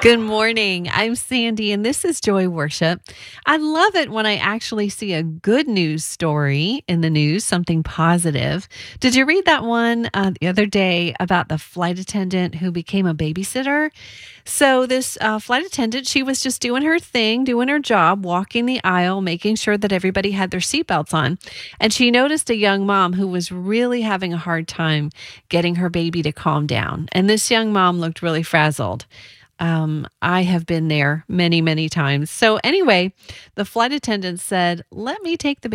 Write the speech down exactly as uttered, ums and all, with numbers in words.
Good morning. I'm Sandy, and this is Joy Worship. I love it when I actually see a good news story in the news, something positive. Did you read that one uh, the other day about the flight attendant who became a babysitter? So, this uh, flight attendant, she was just doing her thing, doing her job, walking the aisle, making sure that everybody had their seatbelts on. And she noticed a young mom who was really having a hard time getting her baby to calm down. And this young mom looked really frazzled. Um, I have been there many, many times. So anyway, the flight attendant said, "Let me take the